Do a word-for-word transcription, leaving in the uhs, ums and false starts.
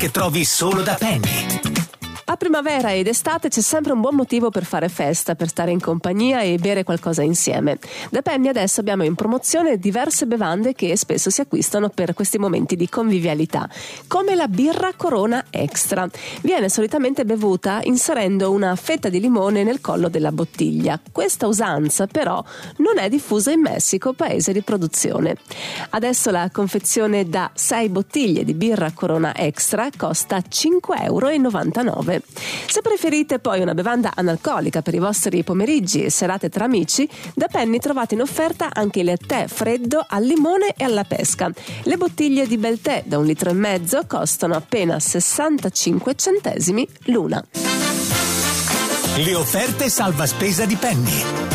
che trovi solo da Penny. A primavera ed estate c'è sempre un buon motivo per fare festa, per stare in compagnia e bere qualcosa insieme. Da Penny adesso abbiamo in promozione diverse bevande che spesso si acquistano per questi momenti di convivialità, come la birra Corona Extra. Viene solitamente bevuta inserendo una fetta di limone nel collo della bottiglia. Questa usanza però non è diffusa in Messico, paese di produzione. Adesso la confezione da sei bottiglie di birra Corona Extra costa cinque virgola novantanove euro. Se preferite poi una bevanda analcolica per i vostri pomeriggi e serate tra amici, da Penny trovate in offerta anche il tè freddo al limone e alla pesca. Le bottiglie di bel tè da un litro e mezzo costano appena sessantacinque centesimi l'una. Le offerte salva spesa di Penny.